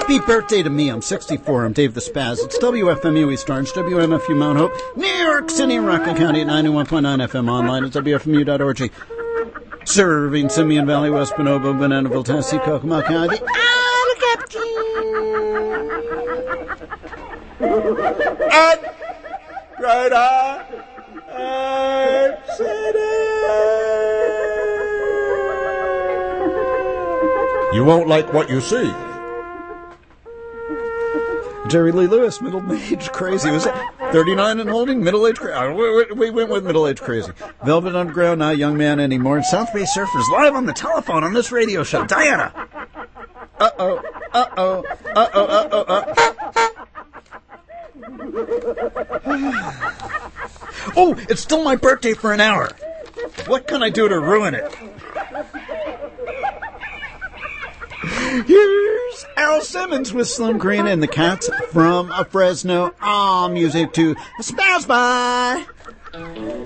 Happy birthday to me. I'm 64. I'm Dave the Spaz. It's WFMU East Orange, WMFU Mount Hope, New York City, Rockland County at 91.9 FM online at WFMU.org. Serving Simeon Valley, West Bonobo, Bananaville, Tennessee, Kokomo County. And Great City. You won't like what you see. Jerry Lee Lewis, middle-aged crazy. Was it 39 and holding? Middle-aged crazy. We went with middle-aged crazy. Velvet Underground, not Young Man Anymore. South Bay Surfers live on the telephone on this radio show. Diana. Uh-oh. Oh, it's still my birthday for an hour. What can I do to ruin it? Here's Al Simmons with Slim Green and the Cats from Fresno. All music to Spaz By.